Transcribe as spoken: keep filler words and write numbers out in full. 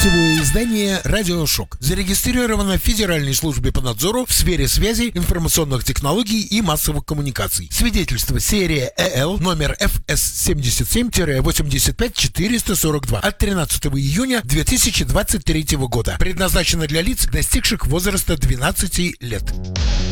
Путевое издание «Радиошок» зарегистрировано в Федеральной службе по надзору в сфере связи, информационных технологий и массовых коммуникаций. Свидетельство серия ЭЛ номер эф эс семьдесят семь восемьдесят пять четыреста сорок два от тринадцатого июня две тысячи двадцать третьего года. Предназначено для лиц, достигших возраста двенадцати лет.